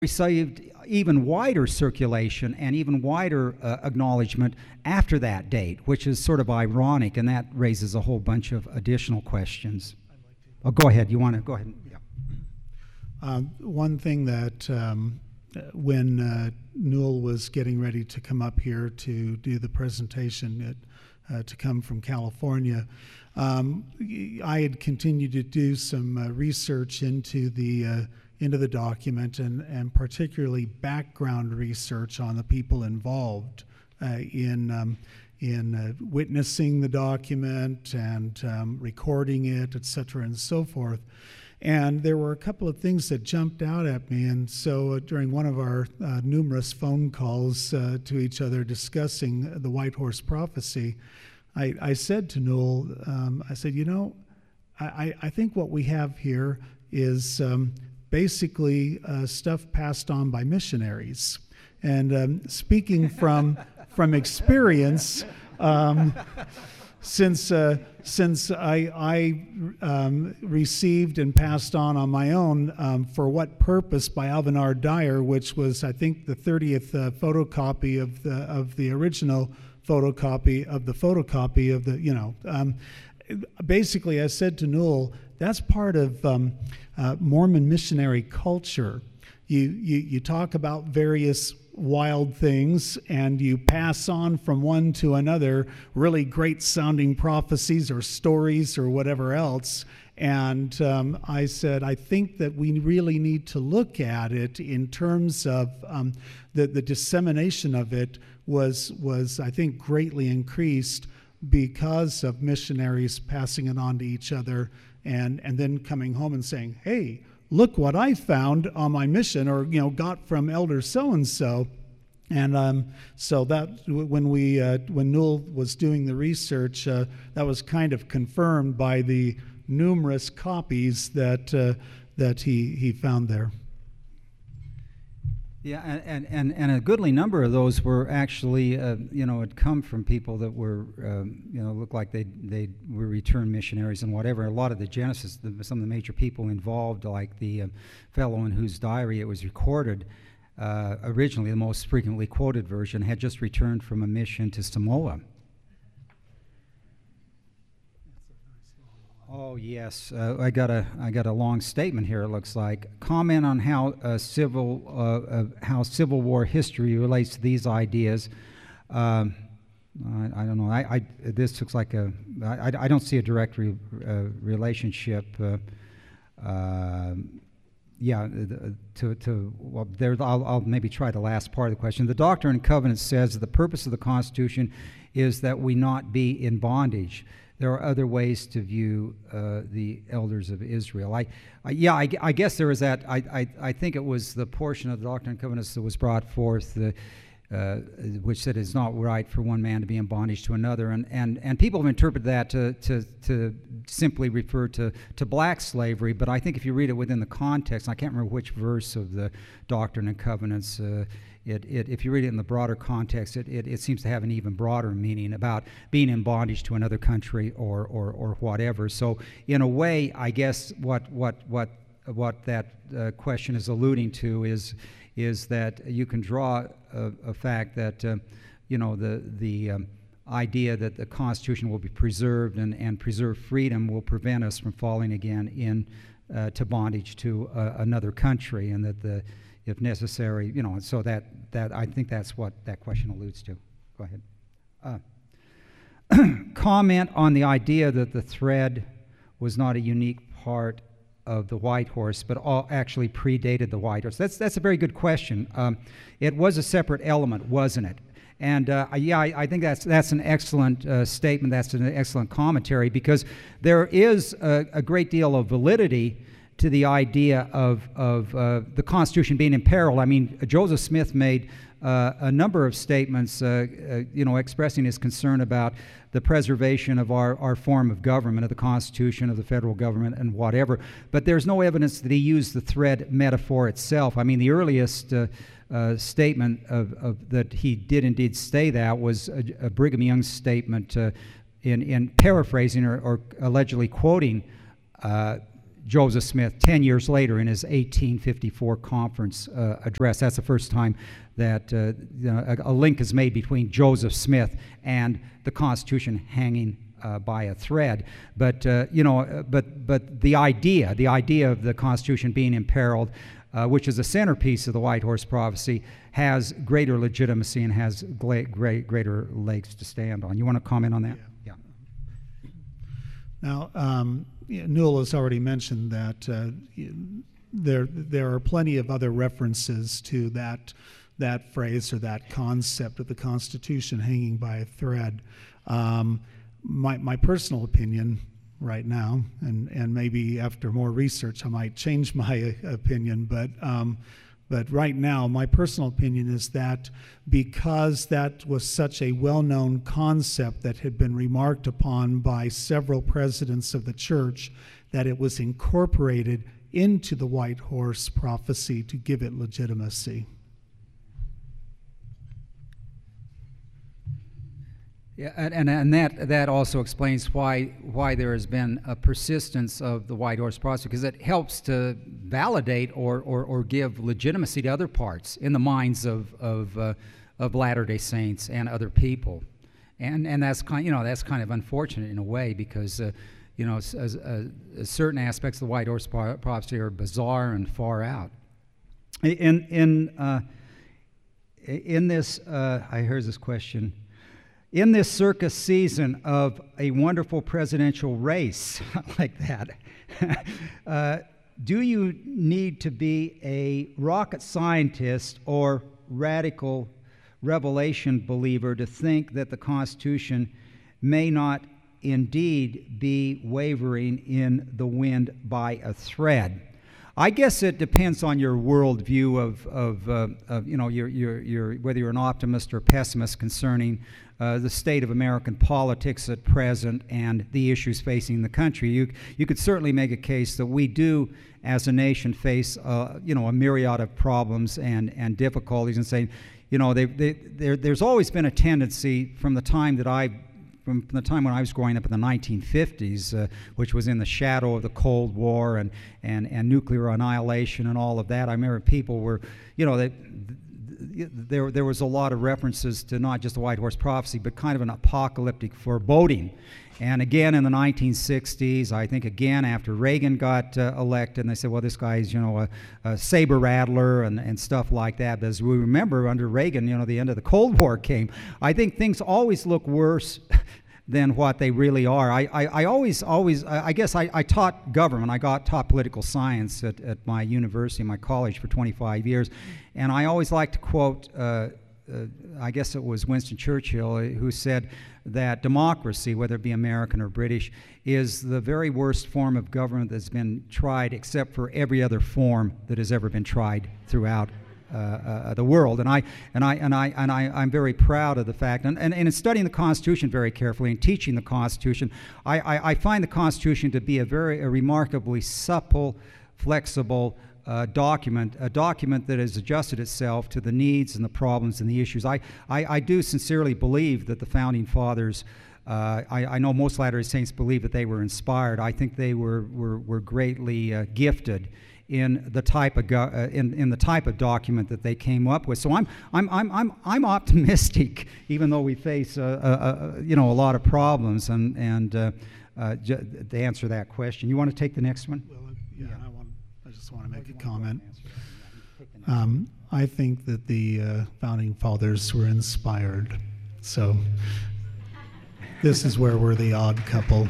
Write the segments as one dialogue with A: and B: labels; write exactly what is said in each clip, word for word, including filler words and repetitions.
A: received even wider circulation and even wider uh, acknowledgement after that date, which is sort of ironic, and that raises a whole bunch of additional questions. Oh, go ahead. You want to go ahead? Yeah.
B: Um, one thing that um, when uh, Newell was getting ready to come up here to do the presentation, it, uh, to come from California, um, I had continued to do some uh, research into the uh, into the document, and, and particularly background research on the people involved uh, in um, in uh, witnessing the document and um, recording it, et cetera, and so forth. And there were a couple of things that jumped out at me, and so uh, during one of our uh, numerous phone calls uh, to each other discussing the White Horse Prophecy, I, I said to Newell, um, I said, you know, I, I think what we have here is um, basically uh, stuff passed on by missionaries. And um, speaking from from experience, um, since uh, since I, I um, received and passed on on my own um, For What Purpose by Alvin R. Dyer, which was, I think, the thirtieth uh, photocopy of the of the original photocopy of the photocopy of the, you know, um, basically I said to Newell, that's part of um, uh, Mormon missionary culture. You, you you talk about various wild things, and you pass on from one to another really great sounding prophecies or stories or whatever else. And um, I said, I think that we really need to look at it in terms of um, the, the dissemination of it was, was, I think, greatly increased because of missionaries passing it on to each other, and, and then coming home and saying, hey, look what I found on my mission, or, you know, got from Elder so-and-so. And um, so that when we uh, when Newell was doing the research, uh, that was kind of confirmed by the numerous copies that uh, that he, he found there.
A: Yeah, and, and, and a goodly number of those were actually, uh, you know, had come from people that were, um, you know, looked like they they were returned missionaries and whatever. A lot of the Genesis, the, some of the major people involved, like the uh, fellow in whose diary it was recorded, uh, originally the most frequently quoted version, had just returned from a mission to Samoa. Oh yes, uh, I got a I got a long statement here. It looks like comment on how uh, civil uh, uh, how Civil War history relates to these ideas. Um, I, I don't know. I, I this looks like a I, I don't see a direct re, uh, relationship. Uh, uh, yeah, to to well, there. I'll, I'll maybe try the last part of the question. The Doctrine and Covenants says that the purpose of the Constitution is that we not be in bondage. There are other ways to view uh, the elders of Israel. I, I yeah, I, I guess there was that. I, I, I think it was the portion of the Doctrine and Covenants that was brought forth, the, uh, which said it's not right for one man to be in bondage to another, and and, and people have interpreted that to to, to simply refer to, to black slavery. But I think if you read it within the context, I can't remember which verse of the Doctrine and Covenants. Uh, It, it, if you read it in the broader context, it, it, it seems to have an even broader meaning about being in bondage to another country or, or, or whatever. So, in a way, I guess what what what what that uh, question is alluding to is is that you can draw a, a fact that uh, you know the the um, idea that the Constitution will be preserved and and preserved freedom will prevent us from falling again in uh, to bondage to uh, another country, and that the if necessary, you know, so that, that I think that's what that question alludes to. Go ahead. Uh, comment on the idea that the thread was not a unique part of the White Horse, but all actually predated the White Horse. That's that's a very good question. Um, it was a separate element, wasn't it? And uh, yeah, I, I think that's that's an excellent uh, statement. That's an excellent commentary, because there is a, a great deal of validity to the idea of, of uh, the Constitution being in peril. I mean, Joseph Smith made uh, a number of statements, uh, uh, you know, expressing his concern about the preservation of our, our form of government, of the Constitution, of the federal government, and whatever. But there's no evidence that he used the thread metaphor itself. I mean, the earliest uh, uh, statement of, of that he did indeed say that was a, a Brigham Young statement uh, in, in paraphrasing or, or allegedly quoting uh, Joseph Smith ten years later in his eighteen fifty-four conference uh, address. That's the first time that uh, you know, a, a link is made between Joseph Smith and the Constitution hanging uh, by a thread. But uh, you know, uh, but but the idea, the idea of the Constitution being imperiled, uh, which is a centerpiece of the White Horse Prophecy, has greater legitimacy and has gla- great, greater legs to stand on. You want to comment on that?
B: Yeah. yeah. Now, um, yeah, Newell has already mentioned that uh, there there are plenty of other references to that that phrase or that concept of the Constitution hanging by a thread. Um, my my personal opinion right now, and and maybe after more research I might change my opinion, but um, but right now my personal opinion is that because that was such a well-known concept that had been remarked upon by several presidents of the church, that it was incorporated into the White Horse Prophecy to give it legitimacy.
A: Yeah, and, and that that also explains why why there has been a persistence of the White Horse Prophecy, because it helps to validate or, or, or give legitimacy to other parts in the minds of of, uh, of Latter-day Saints and other people, and and that's kind you know that's kind of unfortunate in a way, because uh, you know as, as, uh, certain aspects of the White Horse Prophecy are bizarre and far out. In in uh, in this, uh, I heard this question. In this circus season of a wonderful presidential race like that, uh, do you need to be a rocket scientist or radical revelation believer to think that the Constitution may not indeed be wavering in the wind by a thread? I guess it depends on your worldview of, of, uh, of you know, your, your, your, whether you're an optimist or pessimist concerning uh, the state of American politics at present and the issues facing the country. You, you could certainly make a case that we do, as a nation, face uh, you know, a myriad of problems and, and difficulties, and say, you know, they, they, there, there's always been a tendency from the time that I From, from the time when I was growing up in the nineteen fifties, uh, which was in the shadow of the Cold War and, and, and nuclear annihilation and all of that. I remember people were, you know, they, there, there was a lot of references to not just the White Horse Prophecy, but kind of an apocalyptic foreboding. And again in the nineteen sixties, I think again after Reagan got uh, elected, and they said, well, this guy's, you know, a, a saber rattler and, and stuff like that. But as we remember, under Reagan, you know, the end of the Cold War came. I think things always look worse than what they really are. I, I, I always, always, I guess I, I taught government. I got taught political science at, at my university, my college, for twenty-five years. And I always like to quote, uh, uh, I guess it was Winston Churchill, who said that democracy, whether it be American or British, is the very worst form of government that's been tried, except for every other form that has ever been tried throughout Uh, uh, the world. And I and I and I and I I'm very proud of the fact. And and, and in studying the Constitution very carefully and teaching the Constitution, I, I, I find the Constitution to be a very a remarkably supple, flexible uh, document, a document that has adjusted itself to the needs and the problems and the issues. I I, I do sincerely believe that the founding fathers. Uh, I, I know most Latter-day Saints believe that they were inspired. I think they were were, were greatly uh, gifted in the type of go, uh, in in the type of document that they came up with. So I'm I'm I'm I'm I'm optimistic, even though we face uh, uh, uh, you know a lot of problems. And and uh, uh, j- to answer that question, you want to take the next one?
B: Well, yeah, yeah. I want. I just want to make a comment. Um, I think that the uh, founding fathers were inspired. So this is where we're the odd couple.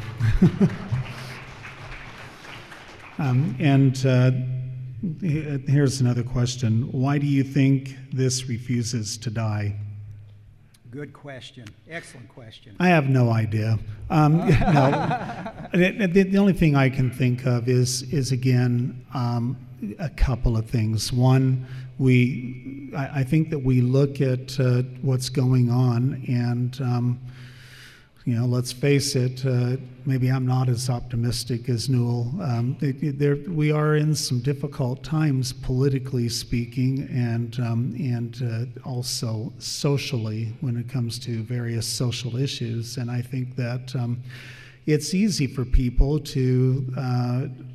B: Um, and uh, here's another question. Why do you think this refuses to die?
A: Good question. Excellent question.
B: I have no idea. Um, no. the, the only thing I can think of is, is again, um, a couple of things. One, we, I, I think that we look at uh, what's going on, and um, you know, let's face it, uh, maybe I'm not as optimistic as Newell. Um, there, we are in some difficult times, politically speaking, and um, and uh, also socially when it comes to various social issues. And I think that um, it's easy for people to uh,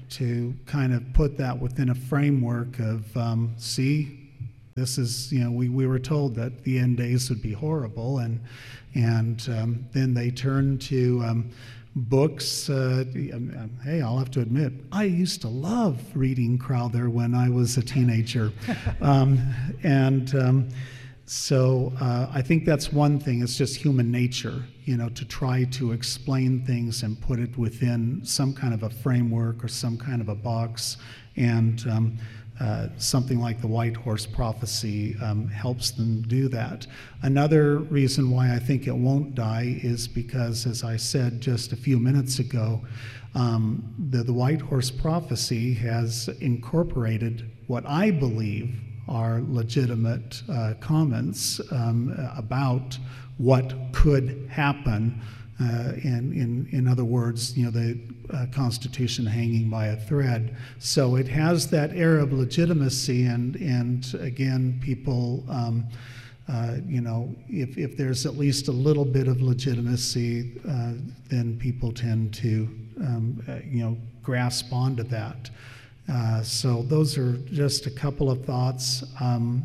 B: to kind of put that within a framework of, um, see, this is, you know, we, we were told that the end days would be horrible, and and um, then they turn to um, books. Uh, hey, I'll have to admit, I used to love reading Crowther when I was a teenager, um, and um, so uh, I think that's one thing. It's just human nature, you know, to try to explain things and put it within some kind of a framework or some kind of a box, and um, Uh, something like the White Horse Prophecy um, helps them do that. Another reason why I think it won't die is because, as I said just a few minutes ago, um, the, the White Horse Prophecy has incorporated what I believe are legitimate uh, comments um, about what could happen. Uh, in, in, in other words, you know, the uh, Constitution hanging by a thread. So it has that air of legitimacy, and, and again, people, um, uh, you know, if, if there's at least a little bit of legitimacy, uh, then people tend to, um, uh, you know, grasp onto that. Uh, so those are just a couple of thoughts. Um,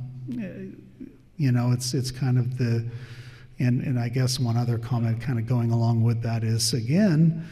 B: you know, it's, it's kind of the, And, and I guess one other comment kind of going along with that is, again,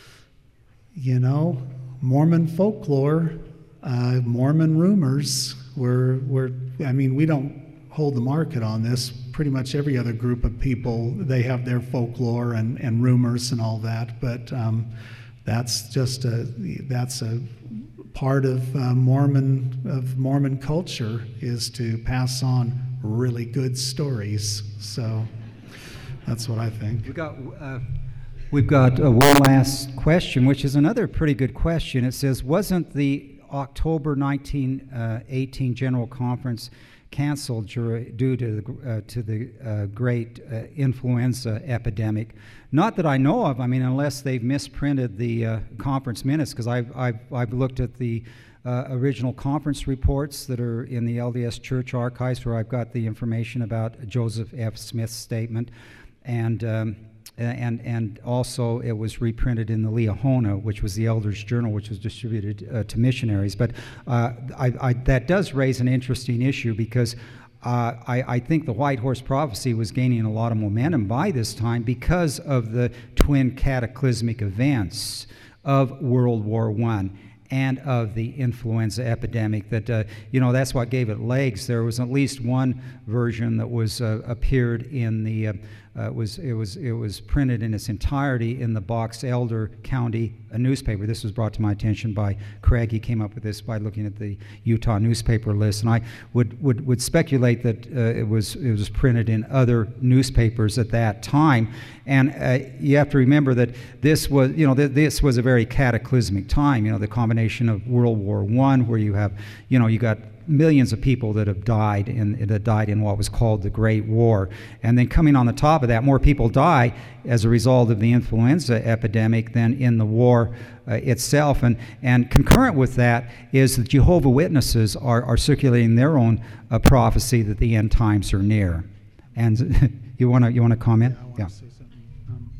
B: you know, Mormon folklore, uh, Mormon rumors, we're, we're, I mean, we don't hold the market on this. Pretty much every other group of people, they have their folklore and, and rumors and all that, but um, that's just a, that's a part of uh, Mormon, of Mormon culture, is to pass on really good stories. So that's what I think.
A: We got, uh, we've got uh, one last question, which is another pretty good question. It says, wasn't the October nineteen eighteen General Conference canceled due to the, uh, to the uh, great uh, influenza epidemic? Not that I know of. I mean, unless they've misprinted the uh, conference minutes, because I've, I've, I've looked at the Uh, original conference reports that are in the L D S Church archives, where I've got the information about Joseph F. Smith's statement, and um, and and also it was reprinted in the Liahona, which was the Elders' Journal, which was distributed uh, to missionaries. But uh, I, I, that does raise an interesting issue, because uh, I, I think the White Horse Prophecy was gaining a lot of momentum by this time because of the twin cataclysmic events of World War One and of the influenza epidemic. That, uh, you know, that's what gave it legs. There was at least one version that was uh, appeared in the, uh, uh, was it was it was printed in its entirety in the Box Elder County a newspaper. This was brought to my attention by Craig. He came up with this by looking at the Utah newspaper list, and I would would, would speculate that uh, it was it was printed in other newspapers at that time. And uh, you have to remember that this was, you know, th this was a very cataclysmic time. You know, the combination of World War One, where you have, you know, you got millions of people that have died in that died in what was called the Great War, and then coming on the top of that, more people die as a result of the influenza epidemic than in the war uh, itself. And and concurrent with that is that Jehovah's Witnesses are are circulating their own uh, prophecy that the end times are near. And you want to you want to comment?
B: Yeah. I wanna say something. Um,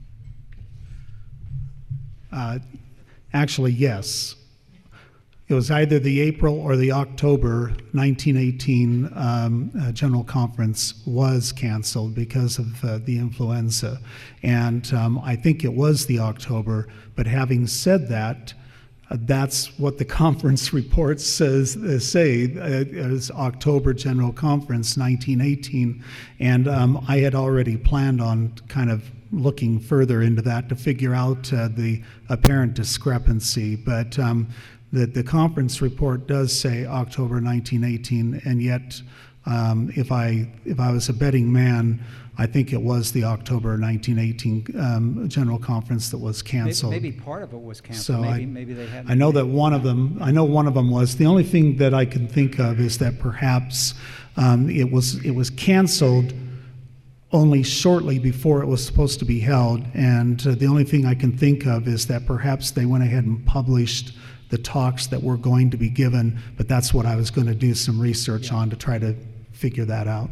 B: uh, actually, yes. It was either the April or the October nineteen eighteen um, uh, General Conference was canceled because of uh, the influenza. And um, I think it was the October, but having said that, uh, that's what the conference reports says, uh, say, uh, is October General Conference nineteen eighteen. And um, I had already planned on kind of looking further into that to figure out uh, the apparent discrepancy. But um, The, the conference report does say October nineteen eighteen, and yet um, if I if I was a betting man, I think it was the October nineteen eighteen um, General Conference that was canceled.
A: Maybe, maybe part of it was canceled.
B: So
A: maybe,
B: I,
A: maybe they hadn't.
B: I know that one of them. I know one of them was. The only thing that I can think of is that perhaps um, it was it was canceled only shortly before it was supposed to be held, and uh, the only thing I can think of is that perhaps they went ahead and published the talks that were going to be given, but that's what I was going to do some research on to try to figure that out.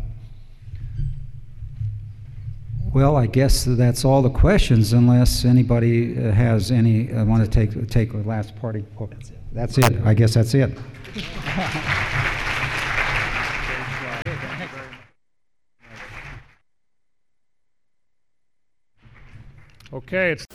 A: Well, I guess that's all the questions, unless anybody uh, has any, uh, want to take take the last party. Oh.
C: That's it.
A: That's it. I guess that's it.
C: Okay. It's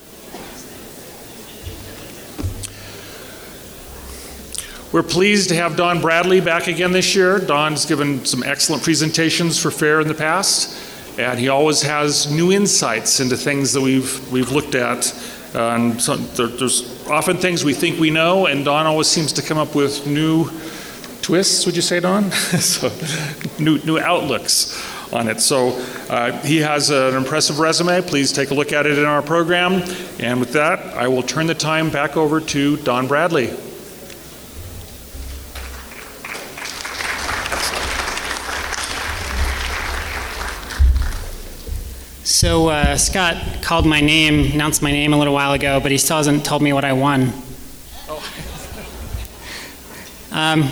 C: We're pleased to have Don Bradley back again this year. Don's given some excellent presentations for FAIR in the past, and he always has new insights into things that we've we've looked at. Uh, and so there, there's often things we think we know, and Don always seems to come up with new twists, would you say, Don? so, new, new outlooks on it. So uh, he has an impressive resume. Please take a look at it in our program. And with that, I will turn the time back over to Don Bradley.
D: So uh, Scott called my name, announced my name a little while ago, but he still hasn't told me what I won. Oh. um,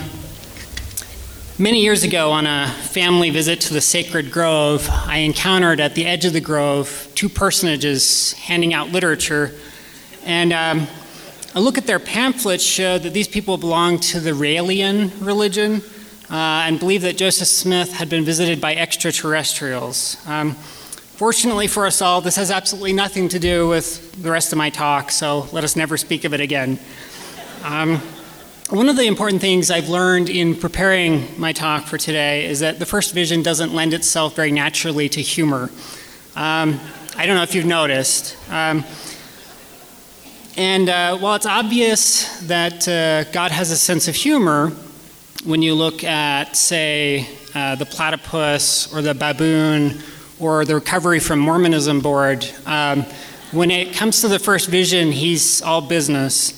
D: Many years ago, on a family visit to the Sacred Grove, I encountered at the edge of the grove two personages handing out literature. And um, a look at their pamphlets showed that these people belonged to the Raelian religion uh, and believed that Joseph Smith had been visited by extraterrestrials. Um, fortunately for us all, this has absolutely nothing to do with the rest of my talk, so let us never speak of it again. Um, One of the important things I've learned in preparing my talk for today is that the first vision doesn't lend itself very naturally to humor. Um, I don't know if you've noticed. Um, and uh, while it's obvious that uh, God has a sense of humor, when you look at, say, uh, the platypus or the baboon or the Recovery from Mormonism board, um, when it comes to the first vision, he's all business.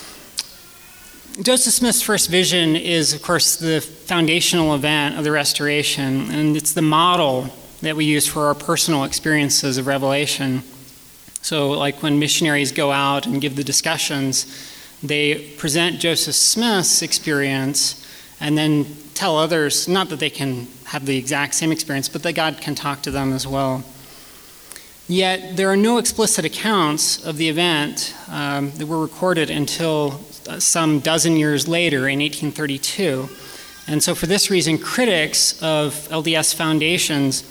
D: Joseph Smith's first vision is, of course, the foundational event of the Restoration, and it's the model that we use for our personal experiences of Revelation. So, like when missionaries go out and give the discussions, they present Joseph Smith's experience and then tell others, not that they can have the exact same experience, but that God can talk to them as well. Yet, there are no explicit accounts of the event um, that were recorded until some dozen years later in eighteen thirty-two. And so for this reason, critics of L D S foundations,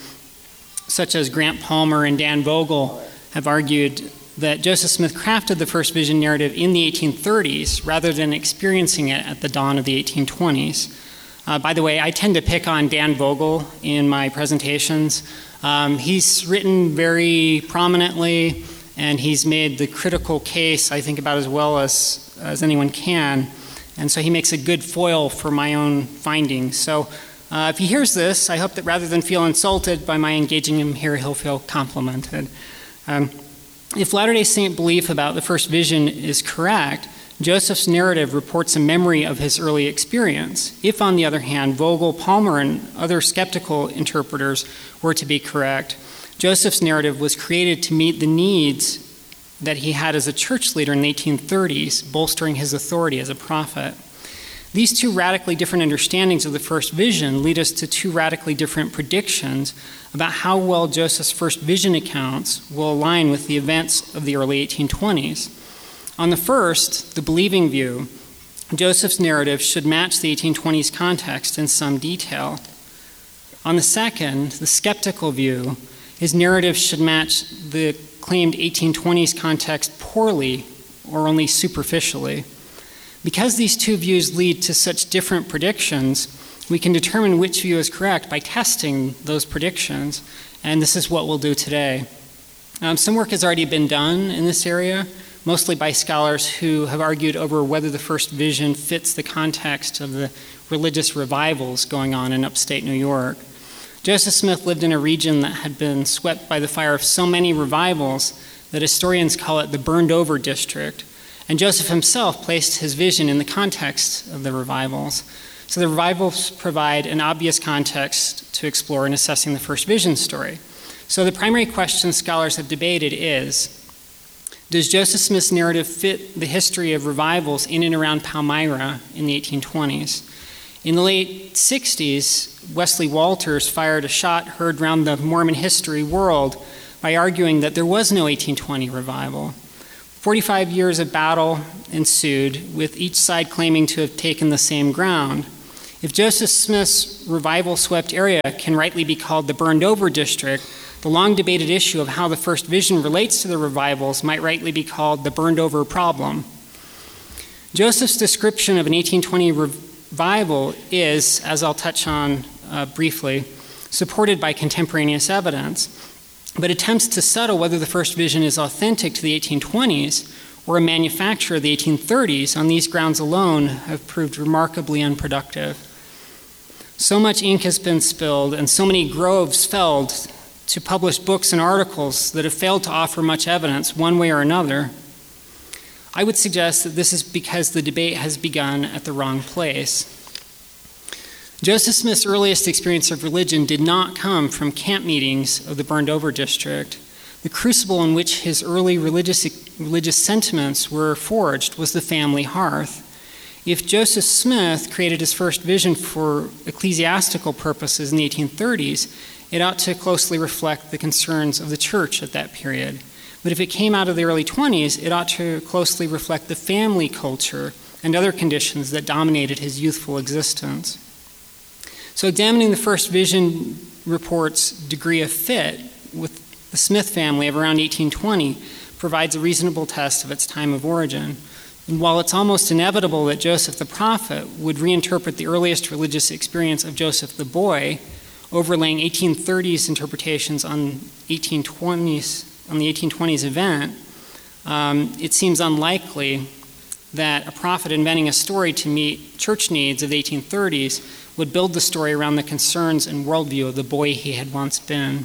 D: such as Grant Palmer and Dan Vogel, have argued that Joseph Smith crafted the first vision narrative in the eighteen thirties rather than experiencing it at the dawn of the eighteen twenties. Uh, by the way, I tend to pick on Dan Vogel in my presentations. Um, he's written very prominently, and he's made the critical case, I think, about as well as as anyone can, and so he makes a good foil for my own findings. So uh, if he hears this, I hope that rather than feel insulted by my engaging him here, he'll feel complimented. Um, if Latter-day Saint belief about the first vision is correct, Joseph's narrative reports a memory of his early experience. If, on the other hand, Vogel, Palmer, and other skeptical interpreters were to be correct, Joseph's narrative was created to meet the needs that he had as a church leader in the eighteen thirties, bolstering his authority as a prophet. These two radically different understandings of the first vision lead us to two radically different predictions about how well Joseph's first vision accounts will align with the events of the early eighteen twenties. On the first, the believing view, Joseph's narrative should match the eighteen twenties context in some detail. On the second, the skeptical view, his narrative should match the claimed eighteen twenties context poorly or only superficially. Because these two views lead to such different predictions, we can determine which view is correct by testing those predictions, and this is what we'll do today. Um, some work has already been done in this area, mostly by scholars who have argued over whether the first vision fits the context of the religious revivals going on in upstate New York. Joseph Smith lived in a region that had been swept by the fire of so many revivals that historians call it the burned over district. And Joseph himself placed his vision in the context of the revivals. So the revivals provide an obvious context to explore in assessing the first vision story. So the primary question scholars have debated is, does Joseph Smith's narrative fit the history of revivals in and around Palmyra in the eighteen twenties? In the late sixties, Wesley Walters fired a shot heard around the Mormon history world by arguing that there was no eighteen twenty revival. Forty-five years of battle ensued, with each side claiming to have taken the same ground. If Joseph Smith's revival-swept area can rightly be called the burned-over district, the long-debated issue of how the first vision relates to the revivals might rightly be called the burned-over problem. Joseph's description of an eighteen twenty revival is, as I'll touch on uh, briefly, supported by contemporaneous evidence, but attempts to settle whether the first vision is authentic to the eighteen twenties or a manufacture of the eighteen thirties on these grounds alone have proved remarkably unproductive. So much ink has been spilled and so many groves felled to publish books and articles that have failed to offer much evidence one way or another. I would suggest that this is because the debate has begun at the wrong place. Joseph Smith's earliest experience of religion did not come from camp meetings of the burned-over district. The crucible in which his early religious, religious sentiments were forged was the family hearth. If Joseph Smith created his first vision for ecclesiastical purposes in the eighteen thirties, it ought to closely reflect the concerns of the church at that period. But if it came out of the early twenties, it ought to closely reflect the family culture and other conditions that dominated his youthful existence. So examining the first vision report's degree of fit with the Smith family of around eighteen twenty provides a reasonable test of its time of origin. And while it's almost inevitable that Joseph the prophet would reinterpret the earliest religious experience of Joseph the boy, overlaying eighteen thirties interpretations on eighteen twenties on the eighteen twenties event, um, it seems unlikely that a prophet inventing a story to meet church needs of the eighteen thirties would build the story around the concerns and worldview of the boy he had once been.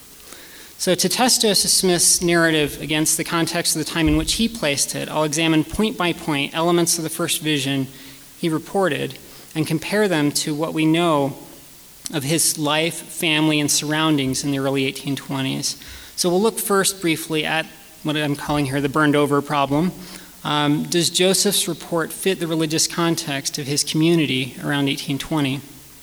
D: So to test Joseph Smith's narrative against the context of the time in which he placed it, I'll examine point by point elements of the first vision he reported and compare them to what we know of his life, family, and surroundings in the early eighteen twenties. So we'll look first briefly at what I'm calling here the burned over problem. Um, does Joseph's report fit the religious context of his community around eighteen twenty?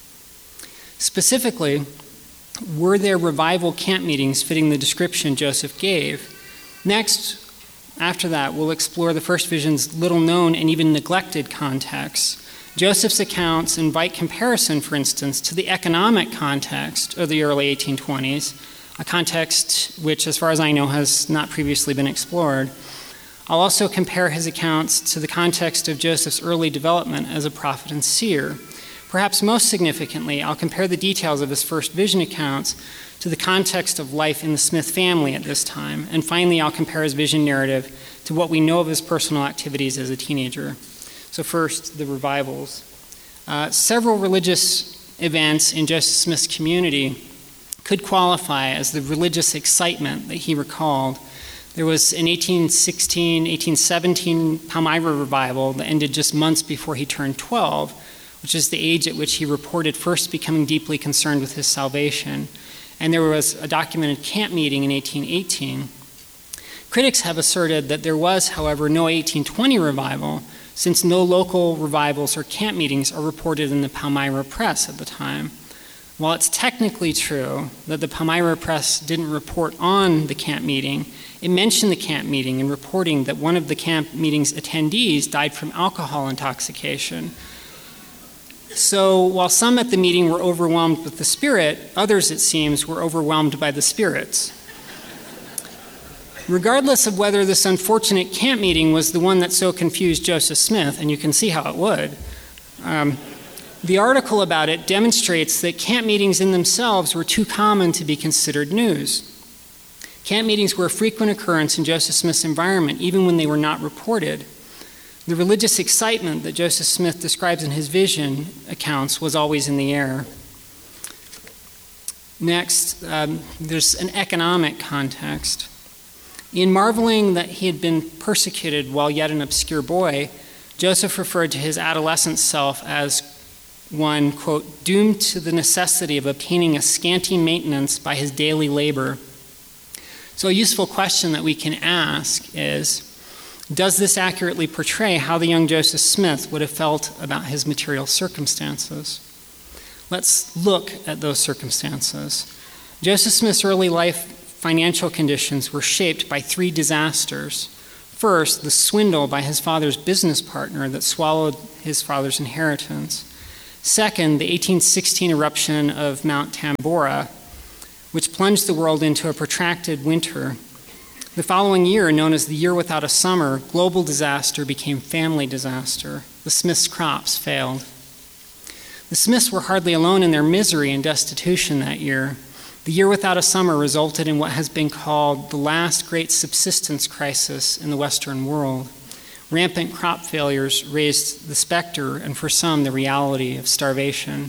D: Specifically, were there revival camp meetings fitting the description Joseph gave? Next, after that, we'll explore the first vision's little-known and even neglected context. Joseph's accounts invite comparison, for instance, to the economic context of the early eighteen twenties, a context which, as far as I know, has not previously been explored. I'll also compare his accounts to the context of Joseph's early development as a prophet and seer. Perhaps most significantly, I'll compare the details of his first vision accounts to the context of life in the Smith family at this time. And finally, I'll compare his vision narrative to what we know of his personal activities as a teenager. So first, the revivals. Uh, several religious events in Joseph Smith's community could qualify as the religious excitement that he recalled. There was an eighteen sixteen, eighteen seventeen Palmyra revival that ended just months before he turned twelve, which is the age at which he reported first becoming deeply concerned with his salvation. And there was a documented camp meeting in eighteen eighteen. Critics have asserted that there was, however, no eighteen twenty revival, since no local revivals or camp meetings are reported in the Palmyra Press at the time. While it's technically true that the Palmyra Press didn't report on the camp meeting, it mentioned the camp meeting in reporting that one of the camp meeting's attendees died from alcohol intoxication. So while some at the meeting were overwhelmed with the Spirit, others, it seems, were overwhelmed by the spirits. Regardless of whether this unfortunate camp meeting was the one that so confused Joseph Smith, and you can see how it would, um, the article about it demonstrates that camp meetings in themselves were too common to be considered news. Camp meetings were a frequent occurrence in Joseph Smith's environment, even when they were not reported. The religious excitement that Joseph Smith describes in his vision accounts was always in the air. Next, um, there's an economic context. In marveling that he had been persecuted while yet an obscure boy, Joseph referred to his adolescent self as one, quote, doomed to the necessity of obtaining a scanty maintenance by his daily labor. So a useful question that we can ask is, does this accurately portray how the young Joseph Smith would have felt about his material circumstances? Let's look at those circumstances. Joseph Smith's early life financial conditions were shaped by three disasters. First, the swindle by his father's business partner that swallowed his father's inheritance. Second, the eighteen sixteen eruption of Mount Tambora, which plunged the world into a protracted winter. The following year, known as the Year Without a Summer, global disaster became family disaster. The Smiths' crops failed. The Smiths were hardly alone in their misery and destitution that year. The Year Without a Summer resulted in what has been called the last great subsistence crisis in the Western world. Rampant crop failures raised the specter, and for some, the reality of starvation.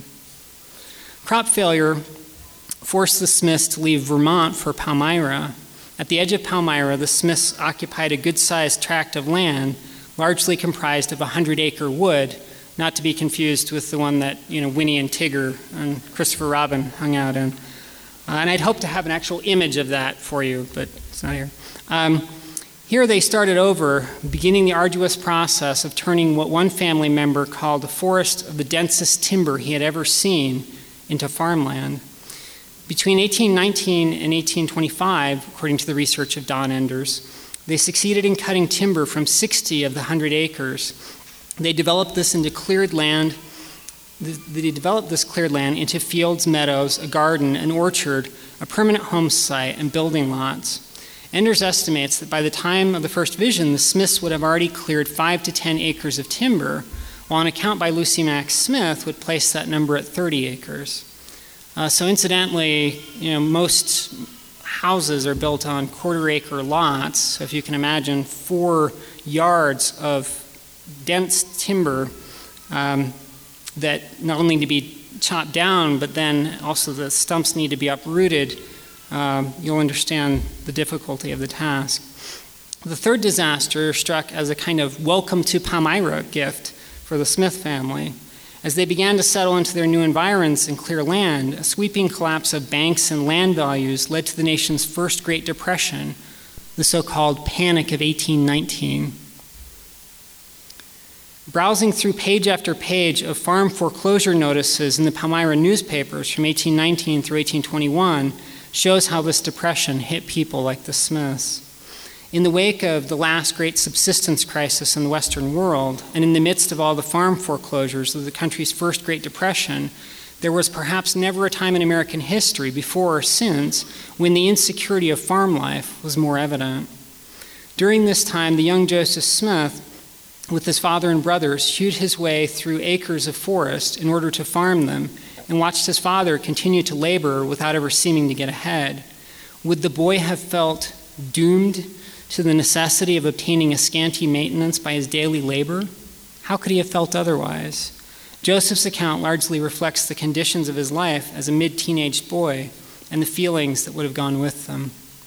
D: Crop failure forced the Smiths to leave Vermont for Palmyra. At the edge of Palmyra, the Smiths occupied a good-sized tract of land, largely comprised of a hundred-acre wood, not to be confused with the one that, you know, Winnie and Tigger and Christopher Robin hung out in. Uh, and I'd hope to have an actual image of that for you, but it's not here. Um, Here they started over, beginning the arduous process of turning what one family member called the forest of the densest timber he had ever seen into farmland. Between eighteen nineteen and eighteen twenty-five, according to the research of Don Enders, they succeeded in cutting timber from sixty of the one hundred acres. They developed this into cleared land. They developed this cleared land into fields, meadows, a garden, an orchard, a permanent home site, and building lots. Enders estimates that by the time of the first vision, the Smiths would have already cleared five to ten acres of timber, while an account by Lucy Mack Smith would place that number at thirty acres. Uh, so incidentally, you know, most houses are built on quarter-acre lots. So if you can imagine four yards of dense timber um, that not only need to be chopped down, but then also the stumps need to be uprooted, Um, you'll understand the difficulty of the task. The third disaster struck as a kind of welcome to Palmyra gift for the Smith family. As they began to settle into their new environs and clear land, a sweeping collapse of banks and land values led to the nation's first Great Depression, the so-called Panic of eighteen nineteen. Browsing through page after page of farm foreclosure notices in the Palmyra newspapers from eighteen nineteen through eighteen twenty-one shows how this depression hit people like the Smiths. In the wake of the last great subsistence crisis in the Western world, and in the midst of all the farm foreclosures of the country's first Great Depression, there was perhaps never a time in American history, before or since, when the insecurity of farm life was more evident. During this time, the young Joseph Smith, with his father and brothers, hewed his way through acres of forest in order to farm them, and watched his father continue to labor without ever seeming to get ahead. Would the boy have felt doomed to the necessity of obtaining a scanty maintenance by his daily labor? How could he have felt otherwise? Joseph's account largely reflects the conditions of his life as a mid-teenaged boy and the feelings that would have gone with them.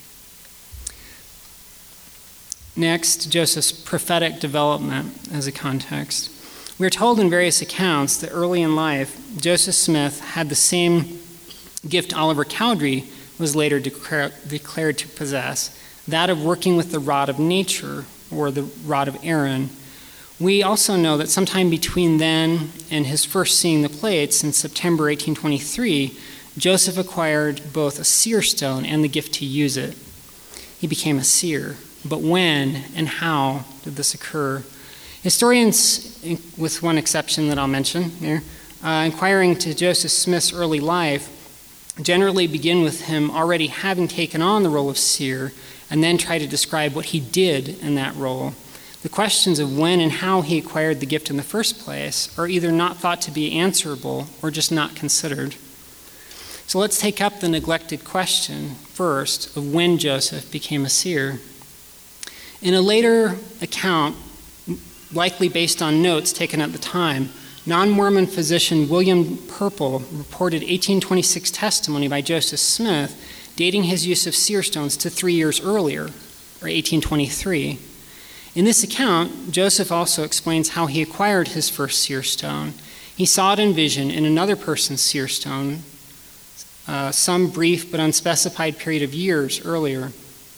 D: Next, Joseph's prophetic development as a context. We are told in various accounts that early in life, Joseph Smith had the same gift Oliver Cowdery was later declare, declared to possess, that of working with the rod of nature, or the rod of Aaron. We also know that sometime between then and his first seeing the plates in September eighteen twenty-three, Joseph acquired both a seer stone and the gift to use it. He became a seer. But when and how did this occur? Historians, with one exception that I'll mention here, uh, inquiring to Joseph Smith's early life, generally begin with him already having taken on the role of seer, and then try to describe what he did in that role. The questions of when and how he acquired the gift in the first place are either not thought to be answerable or just not considered. So let's take up the neglected question first of when Joseph became a seer. In a later account, likely based on notes taken at the time, non-Mormon physician William Purple reported eighteen twenty-six testimony by Joseph Smith dating his use of seer stones to three years earlier, or eighteen twenty-three. In this account, Joseph also explains how he acquired his first seer stone. He saw it in vision in another person's seer stone, uh, some brief but unspecified period of years earlier,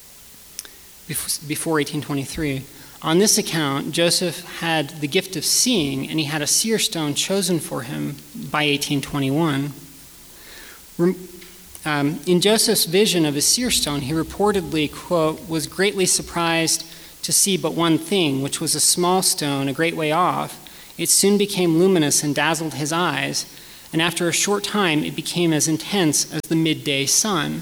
D: before eighteen twenty-three. On this account, Joseph had the gift of seeing, and he had a seer stone chosen for him by eighteen twenty-one. Um, in Joseph's vision of his seer stone, he reportedly, quote, was greatly surprised to to see but one thing, which was a small stone a great way off, it soon became luminous and dazzled his eyes, and after a short time it became as intense as the midday sun.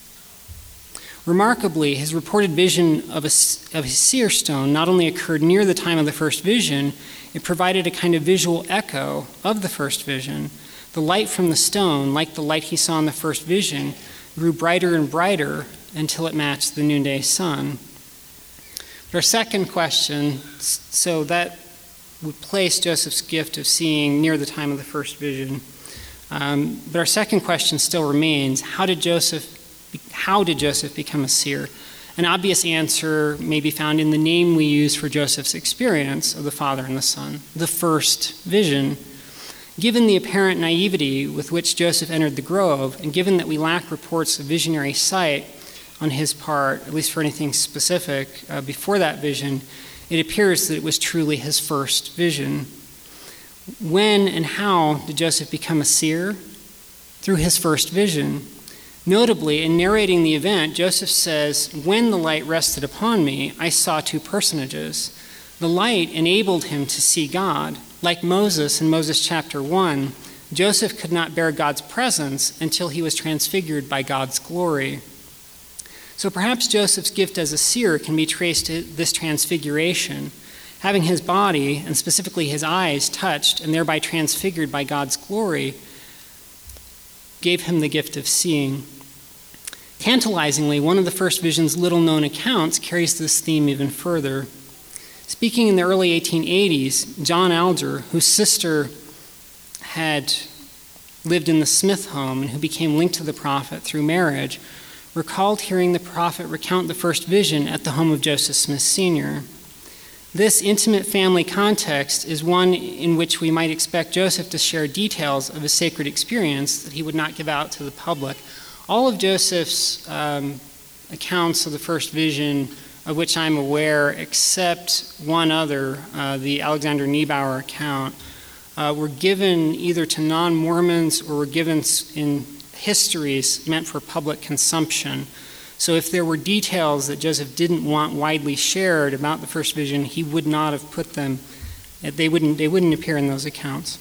D: Remarkably, his reported vision of a, of his seer stone not only occurred near the time of the first vision, it provided a kind of visual echo of the first vision. The light from the stone, like the light he saw in the first vision, grew brighter and brighter until it matched the noonday sun. But our second question, so that would place Joseph's gift of seeing near the time of the first vision. Um, but our second question still remains, how did Joseph How did Joseph become a seer? An obvious answer may be found in the name we use for Joseph's experience of the Father and the Son, the first vision. Given the apparent naivety with which Joseph entered the grove, and given that we lack reports of visionary sight on his part, at least for anything specific, uh, before that vision, it appears that it was truly his first vision. When and how did Joseph become a seer? Through his first vision. Notably, in narrating the event, Joseph says, "When the light rested upon me, I saw two personages." The light enabled him to see God. Like Moses in Moses chapter one, Joseph could not bear God's presence until he was transfigured by God's glory. So perhaps Joseph's gift as a seer can be traced to this transfiguration, having his body, and specifically his eyes, touched and thereby transfigured by God's glory, gave him the gift of seeing. Tantalizingly, one of the first vision's little-known accounts carries this theme even further. Speaking in the early eighteen eighties, John Alger, whose sister had lived in the Smith home and who became linked to the prophet through marriage, recalled hearing the prophet recount the first vision at the home of Joseph Smith Senior This intimate family context is one in which we might expect Joseph to share details of a sacred experience that he would not give out to the public. All of Joseph's um, accounts of the first vision, of which I'm aware, except one other, uh, the Alexander Niebauer account, uh, were given either to non-Mormons or were given in histories meant for public consumption. So if there were details that Joseph didn't want widely shared about the first vision, he would not have put them, they wouldn't, they wouldn't appear in those accounts.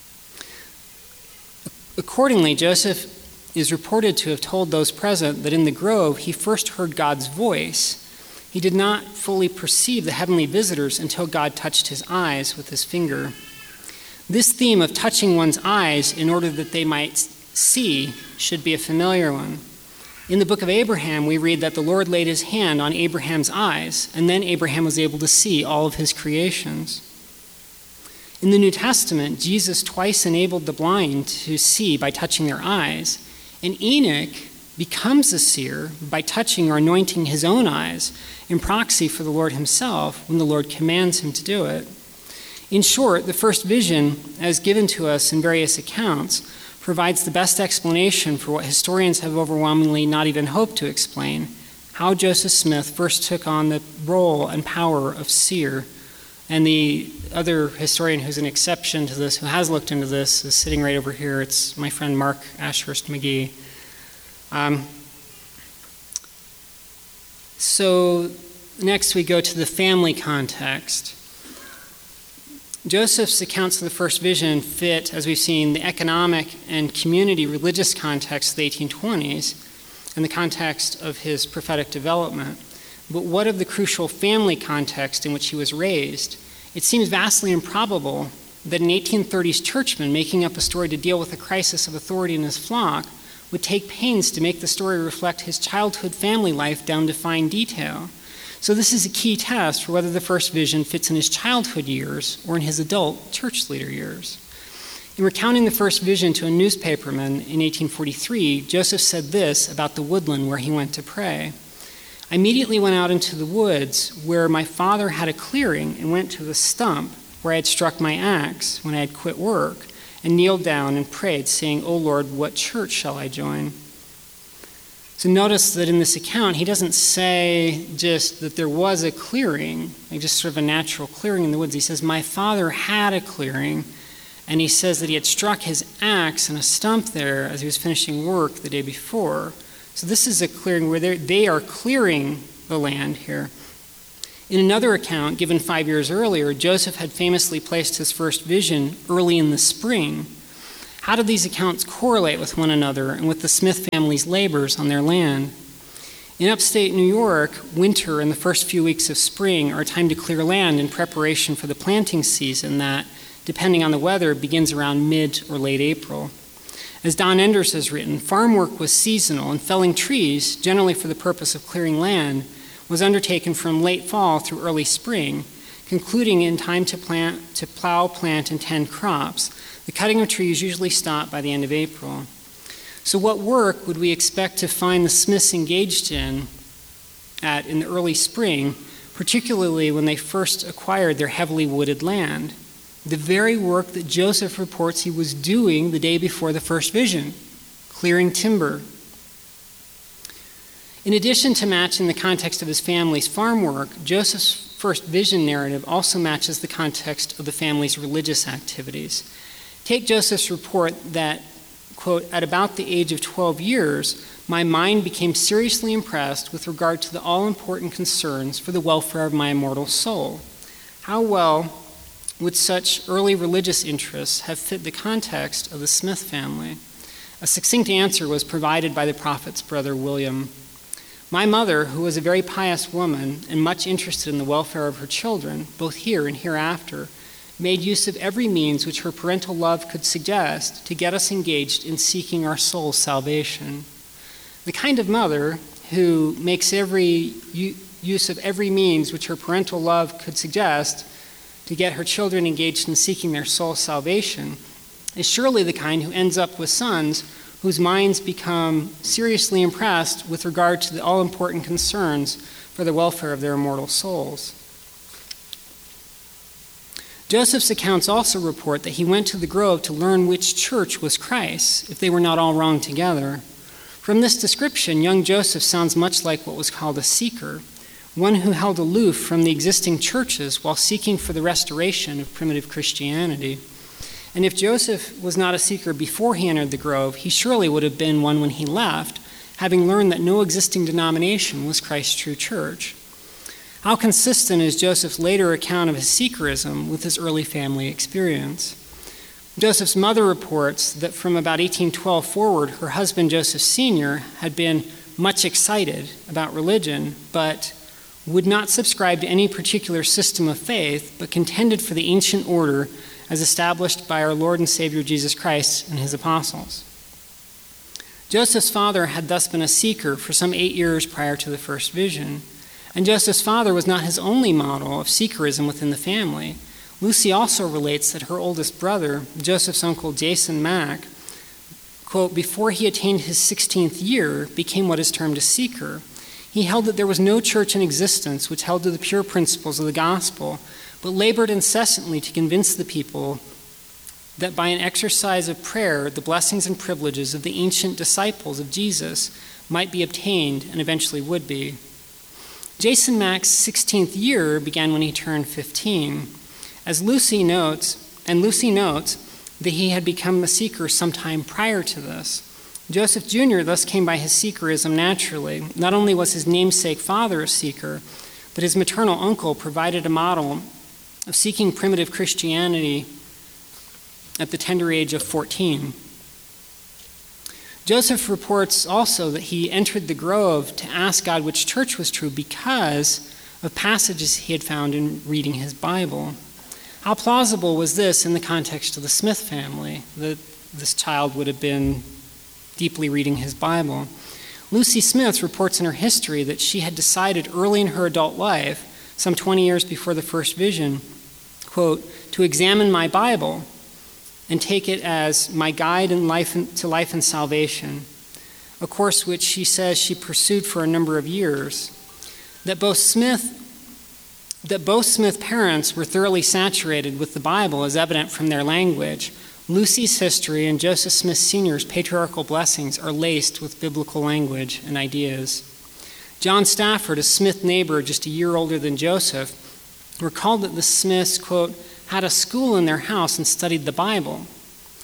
D: Accordingly, Joseph is reported to have told those present that in the grove he first heard God's voice. He did not fully perceive the heavenly visitors until God touched his eyes with his finger. This theme of touching one's eyes in order that they might see should be a familiar one. In the book of Abraham, we read that the Lord laid his hand on Abraham's eyes, and then Abraham was able to see all of his creations. In the New Testament, Jesus twice enabled the blind to see by touching their eyes, and Enoch becomes a seer by touching or anointing his own eyes in proxy for the Lord himself when the Lord commands him to do it. In short, the first vision, as given to us in various accounts, provides the best explanation for what historians have overwhelmingly not even hoped to explain, how Joseph Smith first took on the role and power of seer. And the other historian who's an exception to this, who has looked into this, is sitting right over here. It's my friend Mark Ashurst McGee. Um, so next we go to the family context. Joseph's accounts of the first vision fit, as we've seen, the economic and community religious context of the eighteen twenties and the context of his prophetic development. But what of the crucial family context in which he was raised? It seems vastly improbable that an eighteen thirties churchman making up a story to deal with a crisis of authority in his flock would take pains to make the story reflect his childhood family life down to fine detail. So this is a key test for whether the first vision fits in his childhood years or in his adult church leader years. In recounting the first vision to a newspaperman in eighteen forty-three, Joseph said this about the woodland where he went to pray. I immediately went out into the woods where my father had a clearing and went to the stump where I had struck my axe when I had quit work and kneeled down and prayed, saying, O Lord, what church shall I join? So notice that in this account, he doesn't say just that there was a clearing, like just sort of a natural clearing in the woods. He says, my father had a clearing, and he says that he had struck his axe in a stump there as he was finishing work the day before. So this is a clearing where they are clearing the land here. In another account, given five years earlier, Joseph had famously placed his first vision early in the spring. How do these accounts correlate with one another and with the Smith family's labors on their land? In upstate New York, winter and the first few weeks of spring are a time to clear land in preparation for the planting season that, depending on the weather, begins around mid or late April. As Don Enders has written, farm work was seasonal, and felling trees, generally for the purpose of clearing land, was undertaken from late fall through early spring, concluding in time to plant, to plow, plant, and tend crops. The cutting of trees usually stopped by the end of April. So what work would we expect to find the Smiths engaged in at in the early spring, particularly when they first acquired their heavily wooded land? The very work that Joseph reports he was doing the day before the first vision, clearing timber. In addition to matching the context of his family's farm work, Joseph's first vision narrative also matches the context of the family's religious activities. Take Joseph's report that, quote, at about the age of twelve years, my mind became seriously impressed with regard to the all-important concerns for the welfare of my immortal soul. How well would such early religious interests have fit the context of the Smith family? A succinct answer was provided by the prophet's brother William. My mother, who was a very pious woman and much interested in the welfare of her children, both here and hereafter, made use of every means which her parental love could suggest to get us engaged in seeking our soul's salvation. The kind of mother who makes every u- use of every means which her parental love could suggest to get her children engaged in seeking their soul's salvation is surely the kind who ends up with sons whose minds become seriously impressed with regard to the all-important concerns for the welfare of their immortal souls. Joseph's accounts also report that he went to the grove to learn which church was Christ's, if they were not all wrong together. From this description, young Joseph sounds much like what was called a seeker, one who held aloof from the existing churches while seeking for the restoration of primitive Christianity. And if Joseph was not a seeker before he entered the grove, he surely would have been one when he left, having learned that no existing denomination was Christ's true church. How consistent is Joseph's later account of his seekerism with his early family experience? Joseph's mother reports that from about eighteen twelve forward, her husband Joseph Senior had been much excited about religion, but would not subscribe to any particular system of faith, but contended for the ancient order as established by our Lord and Savior Jesus Christ and his apostles. Joseph's father had thus been a seeker for some eight years prior to the first vision, and Joseph's father was not his only model of seekerism within the family. Lucy also relates that her oldest brother, Joseph's uncle Jason Mack, quote, before he attained his sixteenth year, became what is termed a seeker. He held that there was no church in existence which held to the pure principles of the gospel, but labored incessantly to convince the people that by an exercise of prayer, the blessings and privileges of the ancient disciples of Jesus might be obtained and eventually would be. Jason Mack's sixteenth year began when he turned fifteen. As Lucy notes, and Lucy notes that he had become a seeker sometime prior to this. Joseph Junior thus came by his seekerism naturally. Not only was his namesake father a seeker, but his maternal uncle provided a model of seeking primitive Christianity at the tender age of fourteen. Joseph reports also that he entered the grove to ask God which church was true because of passages he had found in reading his Bible. How plausible was this in the context of the Smith family, that this child would have been deeply reading his Bible? Lucy Smith reports in her history that she had decided early in her adult life, some twenty years before the first vision, quote, to examine my Bible and take it as my guide in life and, to life and salvation, a course which she says she pursued for a number of years. That both Smith that both Smith parents were thoroughly saturated with the Bible is evident from their language. Lucy's history and Joseph Smith Senior's patriarchal blessings are laced with biblical language and ideas. John Stafford, a Smith neighbor just a year older than Joseph, recalled that the Smiths, quote, had a school in their house and studied the Bible,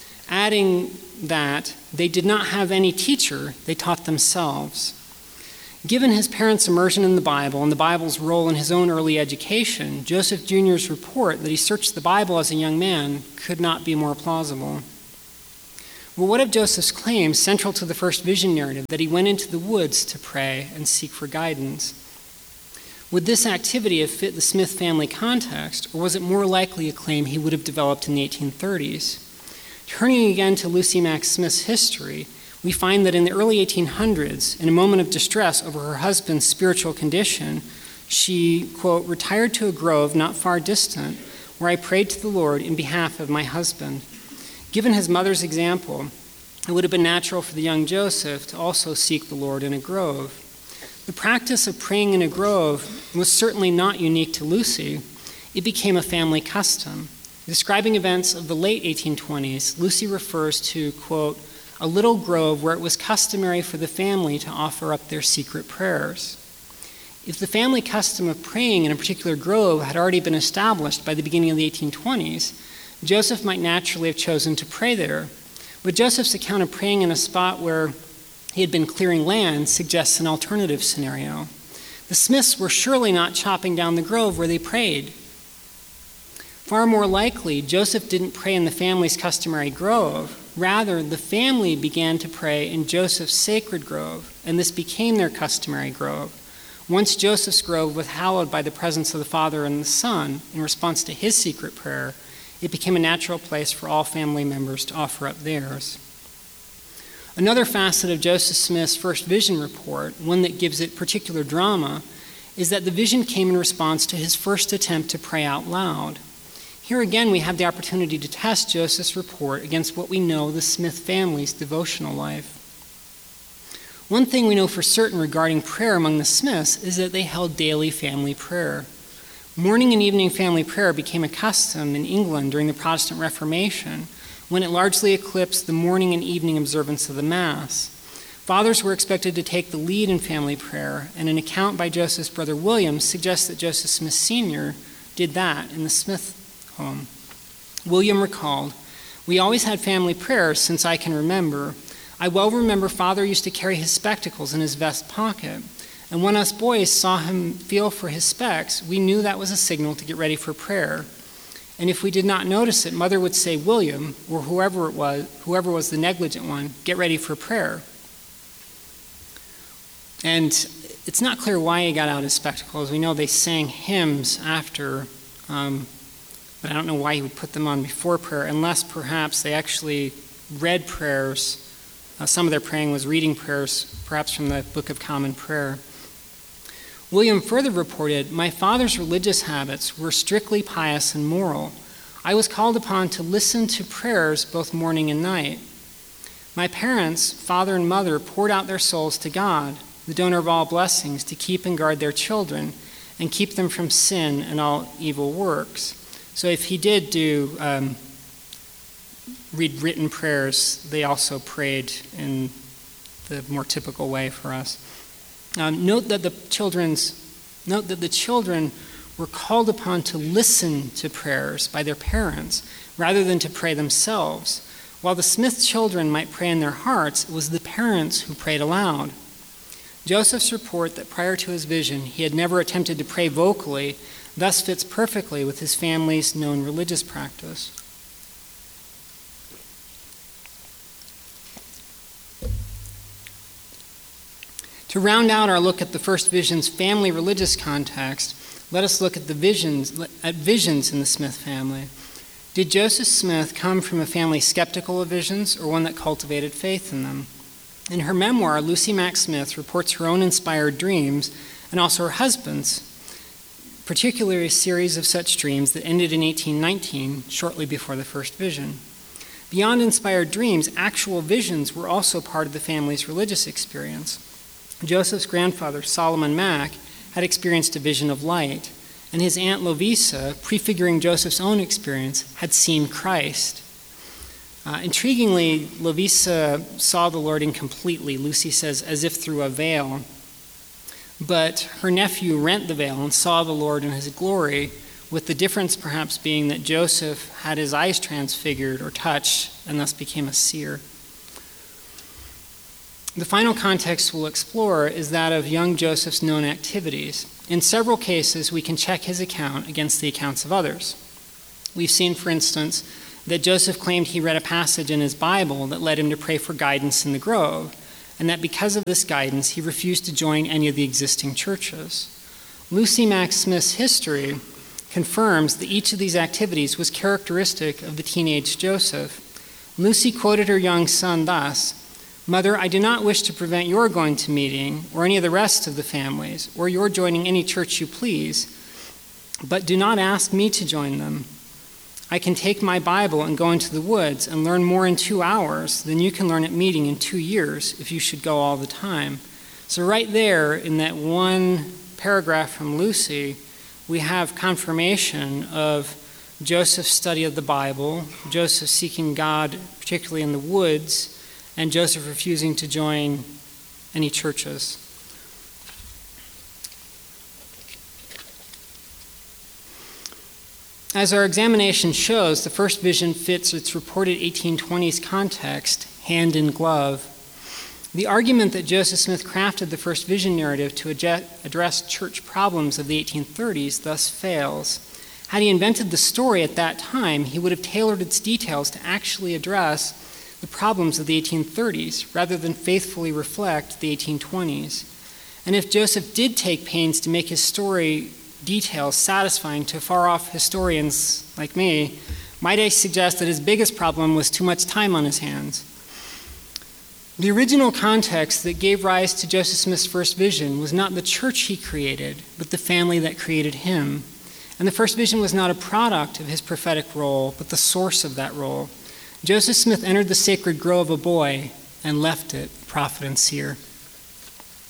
D: adding that they did not have any teacher, they taught themselves. Given his parents' immersion in the Bible and the Bible's role in his own early education, Joseph Junior's report that he searched the Bible as a young man could not be more plausible. Well, what of Joseph's claim, central to the first vision narrative, that he went into the woods to pray and seek for guidance? Would this activity have fit the Smith family context, or was it more likely a claim he would have developed in the eighteen thirties? Turning again to Lucy Mack Smith's history, we find that in the early eighteen hundreds, in a moment of distress over her husband's spiritual condition, she, quote, retired to a grove not far distant, where I prayed to the Lord in behalf of my husband. Given his mother's example, it would have been natural for the young Joseph to also seek the Lord in a grove. The practice of praying in a grove was certainly not unique to Lucy. It became a family custom. Describing events of the late eighteen twenties, Lucy refers to, quote, a little grove where it was customary for the family to offer up their secret prayers. If the family custom of praying in a particular grove had already been established by the beginning of the eighteen twenties, Joseph might naturally have chosen to pray there. But Joseph's account of praying in a spot where he had been clearing land suggests an alternative scenario. The Smiths were surely not chopping down the grove where they prayed. Far more likely, Joseph didn't pray in the family's customary grove. Rather, the family began to pray in Joseph's sacred grove, and this became their customary grove. Once Joseph's grove was hallowed by the presence of the Father and the Son in response to his secret prayer, it became a natural place for all family members to offer up theirs. Another facet of Joseph Smith's first vision report, one that gives it particular drama, is that the vision came in response to his first attempt to pray out loud. Here again, we have the opportunity to test Joseph's report against what we know the Smith family's devotional life. One thing we know for certain regarding prayer among the Smiths is that they held daily family prayer. Morning and evening family prayer became a custom in England during the Protestant Reformation, when it largely eclipsed the morning and evening observance of the Mass. Fathers were expected to take the lead in family prayer, and an account by Joseph's brother William suggests that Joseph Smith Senior did that in the Smith home. William recalled, "We always had family prayers since I can remember. I well remember Father used to carry his spectacles in his vest pocket, and when us boys saw him feel for his specs, we knew that was a signal to get ready for prayer. And if we did not notice it, Mother would say, 'William,' or whoever it was, whoever was the negligent one, 'get ready for prayer.'" And it's not clear why he got out his spectacles. We know they sang hymns after, um, but I don't know why he would put them on before prayer, unless perhaps they actually read prayers. Uh, some of their praying was reading prayers, perhaps from the Book of Common Prayer. William further reported, "My father's religious habits were strictly pious and moral. I was called upon to listen to prayers both morning and night. My parents, father and mother, poured out their souls to God, the donor of all blessings, to keep and guard their children and keep them from sin and all evil works." So if he did do um, read written prayers, they also prayed in the more typical way for us. Um, note that the children's note that the children were called upon to listen to prayers by their parents rather than to pray themselves. While the Smith children might pray in their hearts, it was the parents who prayed aloud. Joseph's report that prior to his vision he had never attempted to pray vocally thus fits perfectly with his family's known religious practice. To round out our look at the first vision's family religious context, let us look at the visions at visions in the Smith family. Did Joseph Smith come from a family skeptical of visions, or one that cultivated faith in them? In her memoir, Lucy Mack Smith reports her own inspired dreams, and also her husband's, particularly a series of such dreams that ended in eighteen nineteen, shortly before the first vision. Beyond inspired dreams, actual visions were also part of the family's religious experience. Joseph's grandfather, Solomon Mack, had experienced a vision of light, and his aunt Lovisa, prefiguring Joseph's own experience, had seen Christ. Uh, intriguingly, Lovisa saw the Lord incompletely, Lucy says, as if through a veil. But her nephew rent the veil and saw the Lord in his glory, with the difference perhaps being that Joseph had his eyes transfigured or touched and thus became a seer. The final context we'll explore is that of young Joseph's known activities. In several cases, we can check his account against the accounts of others. We've seen, for instance, that Joseph claimed he read a passage in his Bible that led him to pray for guidance in the Grove, and that because of this guidance, he refused to join any of the existing churches. Lucy Mack Smith's history confirms that each of these activities was characteristic of the teenage Joseph. Lucy quoted her young son thus, "Mother, I do not wish to prevent your going to meeting or any of the rest of the families, or your joining any church you please, but do not ask me to join them. I can take my Bible and go into the woods and learn more in two hours than you can learn at meeting in two years if you should go all the time." So right there in that one paragraph from Lucy, we have confirmation of Joseph's study of the Bible, Joseph seeking God, particularly in the woods, and Joseph refusing to join any churches. As our examination shows, the first vision fits its reported eighteen twenties context, hand in glove. The argument that Joseph Smith crafted the first vision narrative to address church problems of the eighteen thirties thus fails. Had he invented the story at that time, he would have tailored its details to actually address the problems of the eighteen thirties rather than faithfully reflect the eighteen twenties. And if Joseph did take pains to make his story details satisfying to far-off historians like me, might I suggest that his biggest problem was too much time on his hands. The original context that gave rise to Joseph Smith's first vision was not the church he created, but the family that created him. And the first vision was not a product of his prophetic role, but the source of that role. Joseph Smith entered the sacred grove a boy and left it a prophet and seer.